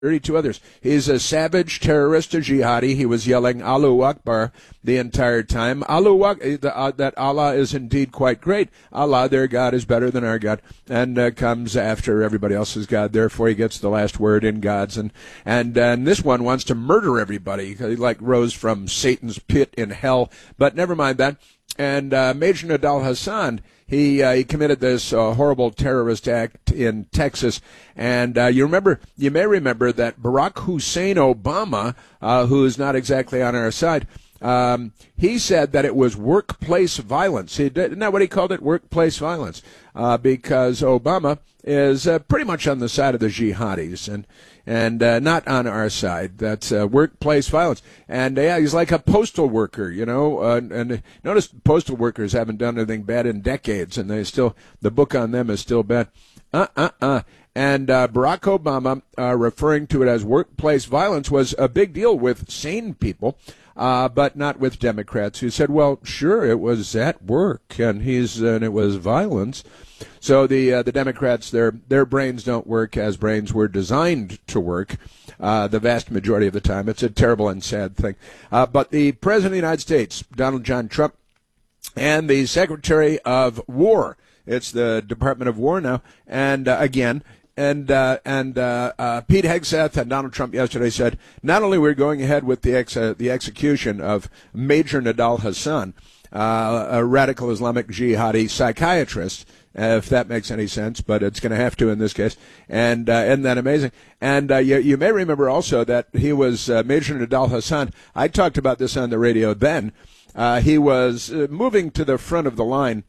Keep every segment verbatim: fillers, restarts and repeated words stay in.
thirty-two others. He's a savage terrorist, a jihadi. He was yelling Allahu Akbar the entire time. Allahu Akbar, uh, that Allah is indeed quite great. Allah, their God, is better than our God, and uh, comes after everybody else's God. Therefore, he gets the last word in God's. And and, uh, and this one wants to murder everybody. He like rose from Satan's pit in hell. But never mind that. And uh, Major Nidal Hasan, he uh, he committed this uh, horrible terrorist act in Texas. And uh, you remember, you may remember that Barack Hussein Obama, uh, who is not exactly on our side, um, he said that it was workplace violence. He did, isn't that what he called it? Workplace violence, uh, because Obama is uh, pretty much on the side of the jihadis and and uh, not on our side. That's uh, workplace violence. And uh, yeah, he's like a postal worker, you know. Uh, and notice postal workers haven't done anything bad in decades, and they still the book on them is still bad. Uh uh uh. And uh, Barack Obama, uh, referring to it as workplace violence, was a big deal with sane people, uh, but not with Democrats who said, well, sure, it was at work, and he's and it was violence. So the uh, the Democrats, their their brains don't work as brains were designed to work uh, the vast majority of the time. It's a terrible and sad thing. Uh, but the President of the United States, Donald John Trump, and the Secretary of War, it's the Department of War now, and uh, again, and uh, and uh, uh, Pete Hegseth and Donald Trump yesterday said not only we're going ahead with the ex- uh, the execution of Major Nidal Hasan, uh, a radical Islamic jihadi psychiatrist, Uh, if that makes any sense, but it's going to have to in this case. And uh, isn't that amazing? And uh, you, you may remember also that he was uh, Major Nidal Hasan. I talked about this on the radio then. Uh, he was uh, moving to the front of the line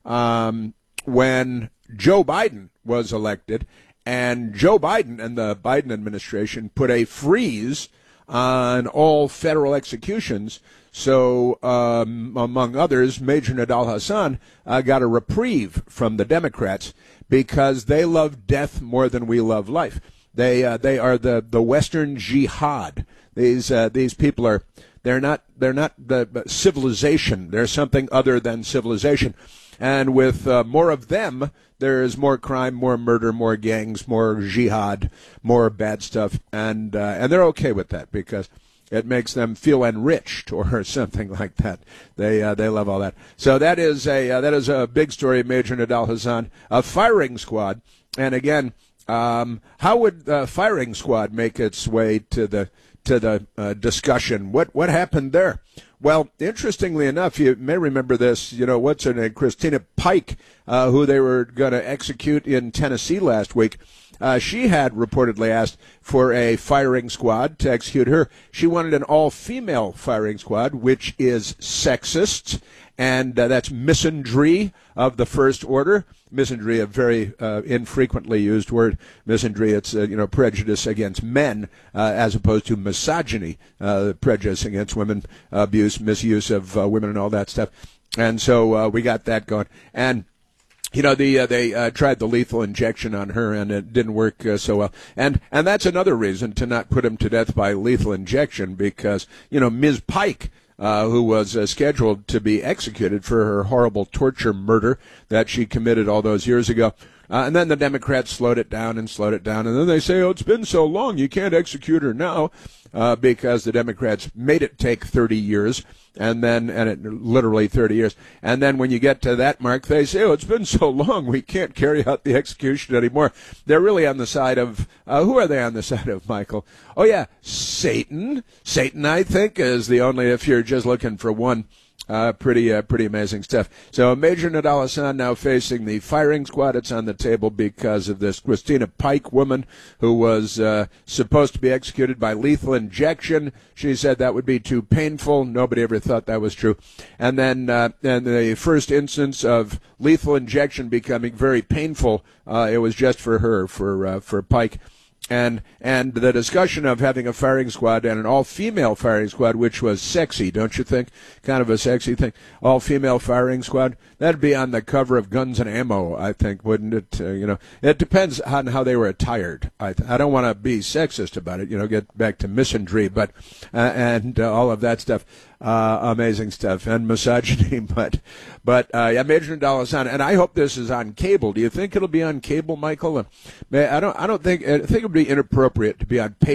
um, when Joe Biden was elected, and Joe Biden and the Biden administration put a freeze on all federal executions. So, um, among others, Major Nidal Hasan uh, got a reprieve from the Democrats because they love death more than we love life. They uh, they are the, the Western jihad. These uh, these people are they're not they're not the civilization. They're something other than civilization. And with uh, more of them, there is more crime, more murder, more gangs, more jihad, more bad stuff, and uh, and they're okay with that because it makes them feel enriched or something like that. They uh, they love all that. So that is a uh, that is a big story. Major Nidal Hasan, a firing squad, and again, um, how would uh, firing squad make its way to the to the uh, discussion? What what happened there? Well, interestingly enough, you may remember this. You know, what's her name? Christina Pike, uh, who they were going to execute in Tennessee last week. Uh, she had reportedly asked for a firing squad to execute her. She wanted an all-female firing squad, which is sexist, and uh, that's misandry of the first order. Misandry, a very uh, infrequently used word. Misandry, it's uh, you know prejudice against men uh, as opposed to misogyny, uh, prejudice against women, abuse, misuse of uh, women, and all that stuff. And so uh, we got that going. And You know, the, uh, they uh, tried the lethal injection on her, and it didn't work uh, so well. And and that's another reason to not put him to death by lethal injection because, you know, Miz Pike, uh, who was uh, scheduled to be executed for her horrible torture murder that she committed all those years ago. Uh, and then the Democrats slowed it down and slowed it down. And then they say, oh, it's been so long, you can't execute her now, uh, because the Democrats made it take thirty years. And then, and it literally thirty years. And then when you get to that mark, they say, oh, it's been so long, we can't carry out the execution anymore. They're really on the side of, uh, who are they on the side of, Michael? Oh, yeah, Satan. Satan, I think, is the only, if you're just looking for one. Uh, pretty, uh, pretty amazing stuff. So Major Nidal Hasan now facing the firing squad. It's on the table because of this Christina Pike woman who was uh, supposed to be executed by lethal injection. She said that would be too painful. Nobody ever thought that was true. And then, uh, and the first instance of lethal injection becoming very painful, uh, it was just for her, for uh, for Pike. And and the discussion of having a firing squad and an all-female firing squad, which was sexy, don't you think? Kind of a sexy thing. All-female firing squad. That'd be on the cover of Guns and Ammo, I think, wouldn't it? Uh, you know, it depends on how they were attired. I th- I don't want to be sexist about it, you know, get back to misandry, but uh, and uh, all of that stuff. Uh, amazing stuff, and misogyny, but but uh, yeah, Major Nadal is on, and I hope this is on cable. Do you think it'll be on cable, Michael? Uh, I don't. I don't think. I think it would be inappropriate to be on pay